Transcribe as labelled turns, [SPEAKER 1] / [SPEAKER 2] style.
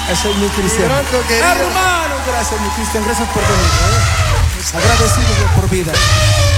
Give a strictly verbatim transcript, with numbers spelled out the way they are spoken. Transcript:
[SPEAKER 1] Eso es mi Cristian.
[SPEAKER 2] Hermano,
[SPEAKER 1] gracias mi Cristian, gracias por venir. ¿eh? Agradecido por vida.